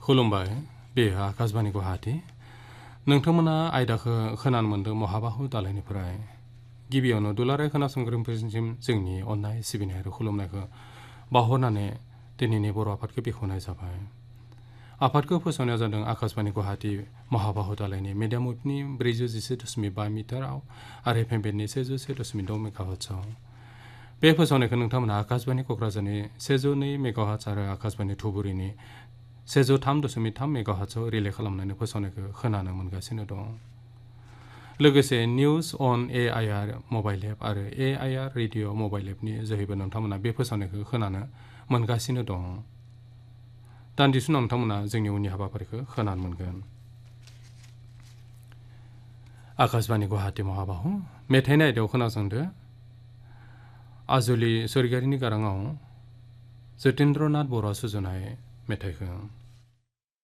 खुलुमबाय बेयो आकाशबाणी गुवाहाटी नोंथांमोना आयदाखौ खोनानो मोन्दों महाबाहु दालायनिफ्राय गिबियावनो दुलाराय खोनासंगिरिफोरसिम जोंनि अननाय सिबिनाय आरो खुलुमनायखौ बावहरनानै दिनैनि बर' आफादखौ बेखेवनाय जाबाय। आफादखौ फोसावनाया जादों आकाशबाणी गुवाहाटी महाबाहु दालायनि मिडियाम वेभनि 414.5 मिटाराव आरो एफएम बेन्डनि 101.6 मेगाहार्ट्जआव। बे फोसावनायखौ नोंथांमोना आकाशबाणी क'क्राझारनि 102 मेगाहार्ट्ज आरो आकाशबाणी धुबुरीनि 103.3 मेगाहार्ट्जआव रिले खालामनानै फोसावनायखौ खोनानो मोनगासिनो दं। लोगोसे निउज अन AIR मबाइल एप आरो AIR रेडिअ' मबाइल एपनि जोहैबो नोंथांमोना बे फोसावनायखौ खोनानो मोनगासिनो दं। दान्दिसे उनाव नोंथांमोना जोंनि उननि हाबाफारिखौ खोनानो मोनगोन। आकाशबाणी गुवाहाटी महाबाहु मेथाइनि आयदायाव खोनासंदो आजुलि स्वर्गियारिनि गाराङाव जतिन्द्रनाथ बर'आ सुजुनाय मेथाइखौ।